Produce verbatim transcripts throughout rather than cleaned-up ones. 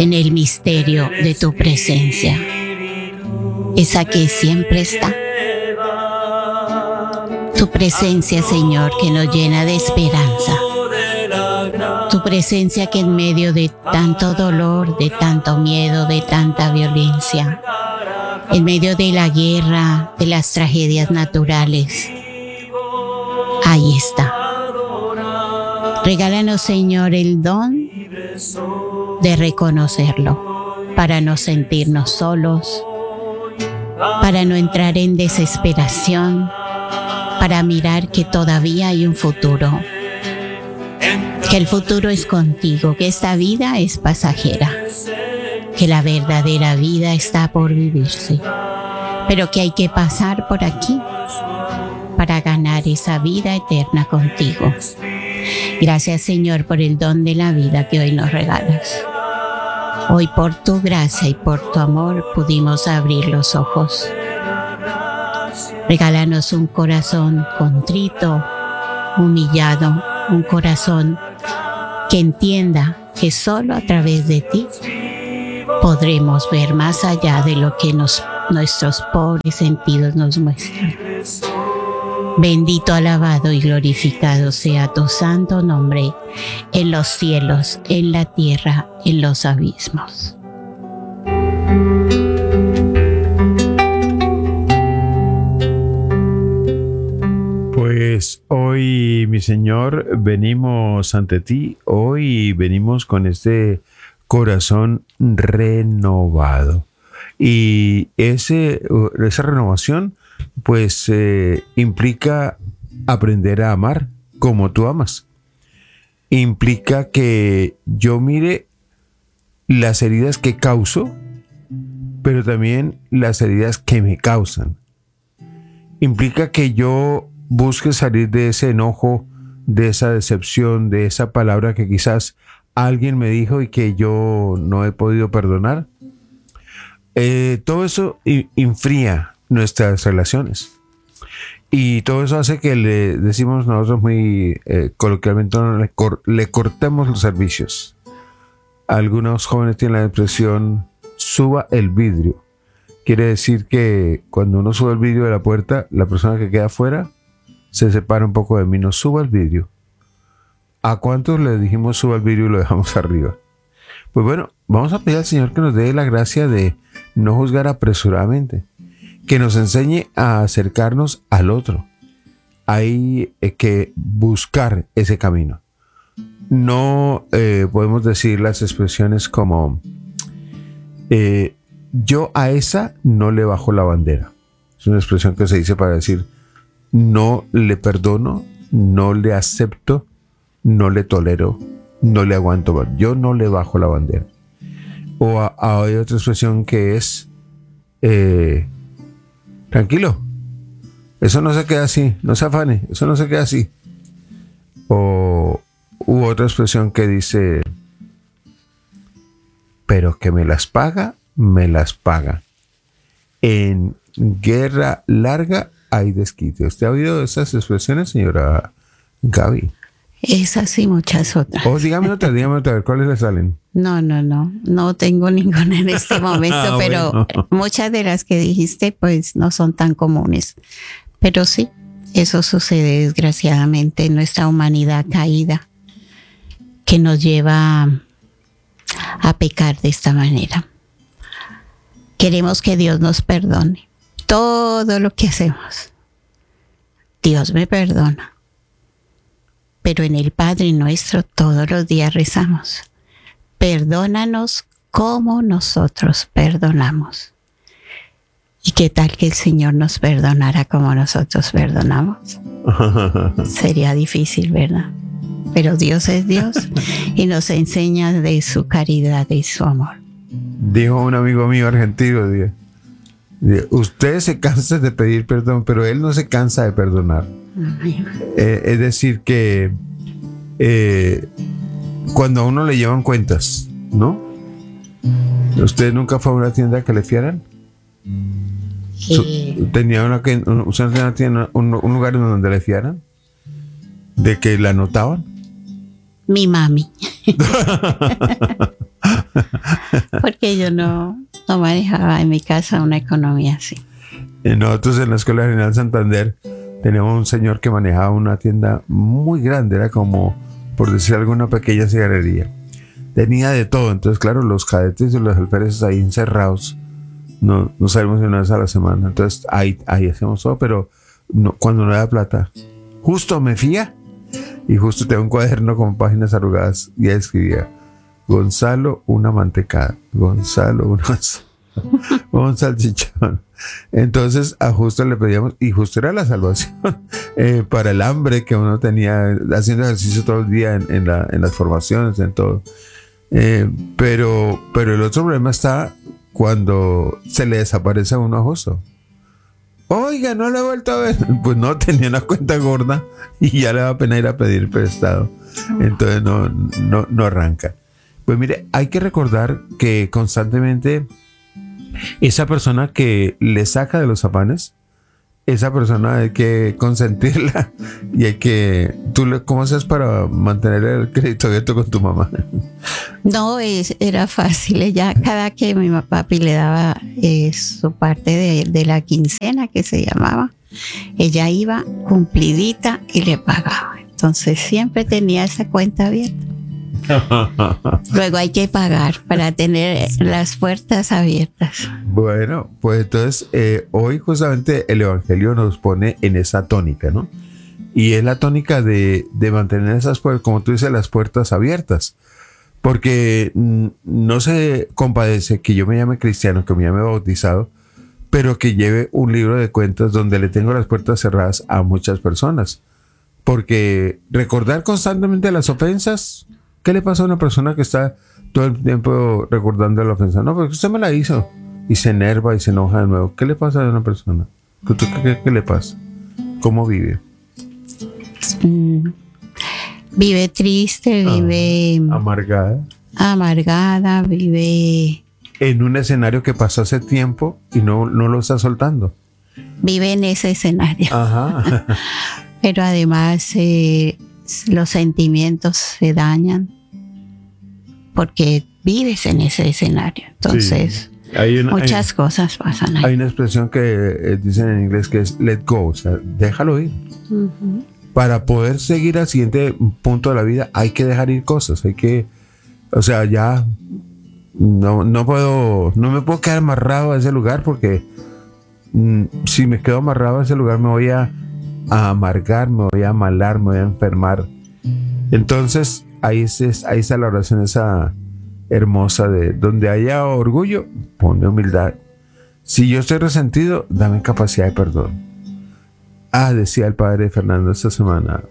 en el misterio de tu presencia, esa que siempre está. Tu presencia, Señor, que nos llena de esperanza. Tu presencia que en medio de tanto dolor, de tanto miedo, de tanta violencia, en medio de la guerra, de las tragedias naturales, ahí está. Regálanos, Señor, el don de reconocerlo, para no sentirnos solos, para no entrar en desesperación, para mirar que todavía hay un futuro, que el futuro es contigo, que esta vida es pasajera, que la verdadera vida está por vivirse, pero que hay que pasar por aquí para ganar esa vida eterna contigo. Gracias, Señor, por el don de la vida que hoy nos regalas. Hoy, por tu gracia y por tu amor, pudimos abrir los ojos. Regálanos un corazón contrito, humillado, un corazón que entienda que solo a través de ti podremos ver más allá de lo que nos, nuestros pobres sentidos nos muestran. Bendito, alabado y glorificado sea tu santo nombre en los cielos, en la tierra, en los abismos. Pues hoy, mi Señor, venimos ante ti, hoy venimos con este corazón renovado. Y ese, esa renovación pues eh, implica aprender a amar como tú amas. Implica que yo mire las heridas que causo, pero también las heridas que me causan. Implica que yo busque salir de ese enojo, de esa decepción, de esa palabra que quizás alguien me dijo y que yo no he podido perdonar. Eh, todo eso enfría nuestras relaciones, y todo eso hace que le decimos nosotros muy eh, coloquialmente, le, cor le cortemos los servicios. Algunos jóvenes tienen la expresión suba el vidrio. Quiere decir que cuando uno sube el vidrio de la puerta, la persona que queda afuera se separa un poco de mí. No suba el vidrio. ¿A cuántos le dijimos suba el vidrio y lo dejamos arriba? Pues bueno, vamos a pedir al Señor que nos dé la gracia de no juzgar apresuradamente, que nos enseñe a acercarnos al otro. Hay que buscar ese camino. No eh, podemos decir las expresiones como eh, yo a esa no le bajo la bandera. Es una expresión que se dice para decir no le perdono, no le acepto, no le tolero, no le aguanto. Yo no le bajo la bandera. O a, a, hay otra expresión que es eh, tranquilo, eso no se queda así, no se afane, eso no se queda así. O u otra expresión que dice, pero que me las paga, me las paga. En guerra larga hay desquite. ¿Usted ha oído esas expresiones, señora Gaby? Esas y muchas otras. O dígame otra, dígame otra, a ver cuáles le salen. No, no, no, no tengo ninguna en este momento, ah, pero bueno, muchas de las que dijiste pues no son tan comunes. Pero sí, eso sucede desgraciadamente en nuestra humanidad caída, que nos lleva a pecar de esta manera. Queremos que Dios nos perdone todo lo que hacemos. Dios me perdona. Pero en el Padre Nuestro todos los días rezamos: perdónanos como nosotros perdonamos. ¿Y qué tal que el Señor nos perdonara como nosotros perdonamos? Sería difícil, ¿verdad? Pero Dios es Dios y nos enseña de su caridad y su amor. Dijo un amigo mío argentino, dice, usted se cansa de pedir perdón, pero él no se cansa de perdonar. Eh, es decir que eh, cuando a uno le llevan cuentas, ¿no? ¿Usted nunca fue a una tienda que le fiaran? Eh. ¿Tenía una, usted tenía un, un lugar donde le fiaran? ¿De que la anotaban? Mi mami. porque yo no, no manejaba en mi casa una economía así. Nosotros en la Escuela General Santander teníamos un señor que manejaba una tienda muy grande, era como, por decir algo, una pequeña cigarrería. Tenía de todo, entonces claro, los cadetes y los alféreces ahí encerrados, no, no salimos una vez a la semana, entonces ahí, ahí hacemos todo, pero no, cuando no da plata, justo me fía y justo tengo un cuaderno con páginas arrugadas y ahí escribía: Gonzalo, una mantecada, Gonzalo, una, un salchichón. Entonces a justo le pedíamos, y justo era la salvación eh, para el hambre que uno tenía haciendo ejercicio todo el día en, en, la, en las formaciones, en todo. Eh, pero, pero el otro problema está cuando se le desaparece a uno a justo. Oiga, no lo he vuelto a ver. Pues no, tenía una cuenta gorda y ya le da pena ir a pedir prestado. Entonces no, no, no arranca. Pues mire, hay que recordar que constantemente esa persona que le saca de los afanes, esa persona hay que consentirla y hay que... ¿Tú le, cómo haces para mantener el crédito abierto con tu mamá? No, es, era fácil. Ella, cada que mi papi le daba eh, su parte de, de la quincena, que se llamaba, ella iba cumplidita y le pagaba. Entonces siempre tenía esa cuenta abierta. Luego hay que pagar para tener las puertas abiertas. Bueno, pues entonces eh, hoy justamente el Evangelio nos pone en esa tónica, ¿no? Y es la tónica de, de mantener esas puertas, como tú dices, las puertas abiertas. Porque mm, no se compadece que yo me llame cristiano, que me llame bautizado, pero que lleve un libro de cuentas donde le tengo las puertas cerradas a muchas personas. Porque recordar constantemente las ofensas... ¿Qué le pasa a una persona que está todo el tiempo recordando la ofensa? No, porque usted me la hizo. Y se enerva y se enoja de nuevo. ¿Qué le pasa a una persona? ¿Qué, qué, qué le pasa? ¿Cómo vive? Mm, vive triste, vive... Ah, amargada. Amargada, vive... En un escenario que pasó hace tiempo y no, no lo está soltando. Vive en ese escenario. Ajá. Pero además... Eh, los sentimientos se dañan porque vives en ese escenario. Entonces, sí. hay una, muchas hay, cosas pasan ahí. Hay una expresión que eh, dicen en inglés que es let go, o sea, déjalo ir. Uh-huh. Para poder seguir al siguiente punto de la vida hay que dejar ir cosas, hay que, o sea, ya no, no puedo, no me puedo quedar amarrado a ese lugar porque mm, si me quedo amarrado a ese lugar me voy a a amargar, me voy a malar, me voy a enfermar. Entonces ahí, es, ahí está la oración esa hermosa de donde haya orgullo, ponme humildad. Si yo estoy resentido, dame capacidad de perdón. Ah, decía el padre Fernando esta semana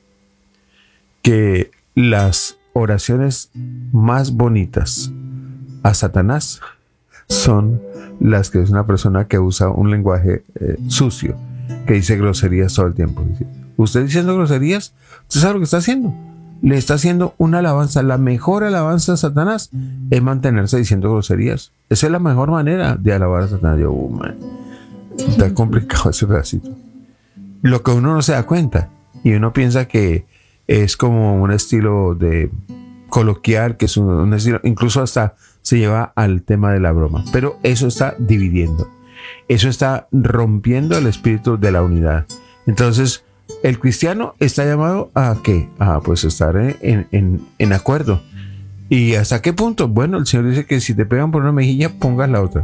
que las oraciones más bonitas a Satanás son las que es una persona que usa un lenguaje eh, sucio, que dice groserías todo el tiempo. Usted diciendo groserías, ¿usted sabe lo que está haciendo? Le está haciendo una alabanza. La mejor alabanza a Satanás es mantenerse diciendo groserías. Esa es la mejor manera de alabar a Satanás. Yo, oh, man, está complicado ese pedacito. Lo que uno no se da cuenta y uno piensa que es como un estilo de coloquial, que es un, un estilo, incluso hasta se lleva al tema de la broma. Pero eso está dividiendo. Eso está rompiendo el espíritu de la unidad. Entonces, el cristiano está llamado a ¿qué? A pues estar en, en, en acuerdo. ¿Y hasta qué punto? Bueno, el Señor dice que si te pegan por una mejilla, pongas la otra.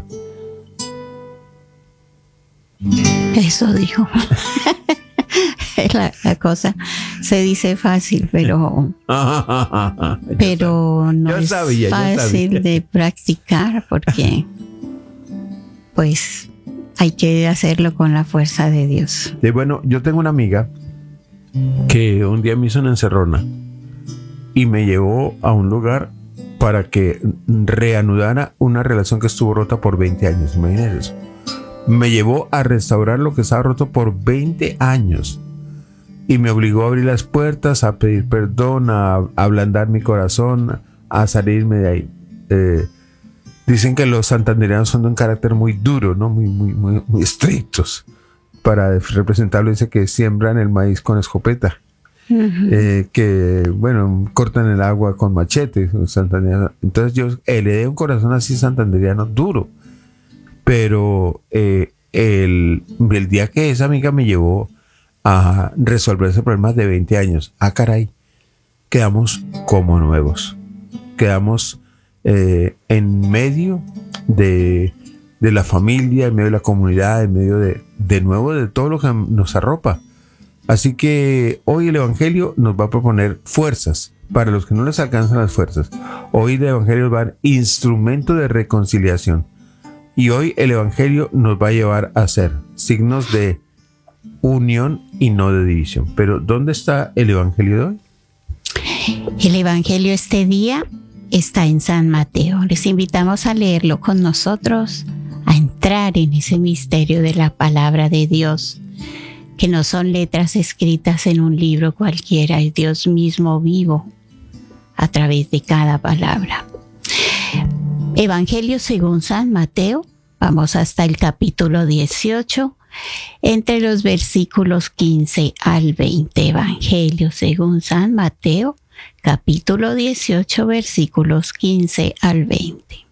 Eso dijo. la, la cosa se dice fácil, pero, pero no yo es sabía, fácil de practicar porque pues hay que hacerlo con la fuerza de Dios. Y bueno, yo tengo una amiga que un día me hizo una encerrona y me llevó a un lugar para que reanudara una relación que estuvo rota por veinte años. Imagínense eso. Me llevó a restaurar lo que estaba roto por veinte años y me obligó a abrir las puertas, a pedir perdón, a ablandar mi corazón, a salirme de ahí. Eh, dicen que los santandereanos son de un carácter muy duro, ¿no? Muy, muy, muy, muy estrictos. Para representarlo dice que siembran el maíz con escopeta. uh-huh. eh, que, bueno, cortan el agua con machetes. Entonces yo heredé un corazón así santanderiano duro. Pero eh, el, el día que esa amiga me llevó a resolver ese problema de veinte años, ah, caray, quedamos como nuevos. Quedamos eh, en medio de, de la familia, en medio de la comunidad, en medio de, de nuevo de todo lo que nos arropa. Así que hoy el Evangelio nos va a proponer fuerzas para los que no les alcanzan las fuerzas. Hoy el Evangelio va a dar instrumento de reconciliación. Y hoy el Evangelio nos va a llevar a ser signos de unión y no de división. Pero ¿dónde está el Evangelio de hoy? El Evangelio este día está en San Mateo. Les invitamos a leerlo con nosotros, a entrar en ese misterio de la palabra de Dios, que no son letras escritas en un libro cualquiera, es Dios mismo vivo a través de cada palabra. Evangelio según San Mateo, vamos hasta el capítulo dieciocho, entre los versículos quince al veinte. Evangelio según San Mateo, capítulo dieciocho, versículos quince al veinte.